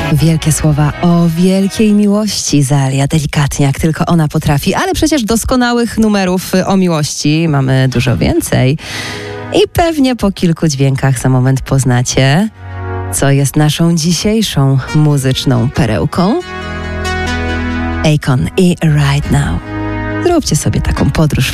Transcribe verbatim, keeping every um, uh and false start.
Wielkie słowa o wielkiej miłości Zalia, delikatnie, jak tylko ona potrafi, ale przecież doskonałych numerów o miłości mamy dużo więcej. I pewnie po kilku dźwiękach za moment poznacie, co jest naszą dzisiejszą muzyczną perełką. Akon i Right Now. Zróbcie sobie taką podróż w